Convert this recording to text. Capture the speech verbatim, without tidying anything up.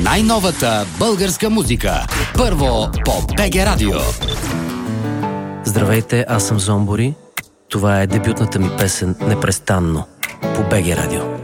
най-новата българска музика. Първо по БГ Радио. Здравейте, аз съм Зомбори. Това е дебютната ми песен "Непрестанно" по БГ Радио.